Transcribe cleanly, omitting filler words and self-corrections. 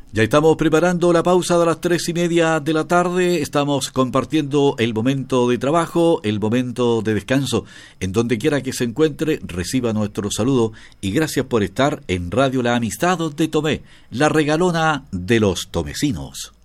Ya estamos preparando la pausa de las 3:30 de la tarde. Estamos compartiendo el momento de trabajo, el momento de descanso. En donde quiera que se encuentre, reciba nuestro saludo y gracias por estar en Radio La Amistad de Tomé, la regalona de los tomecinos.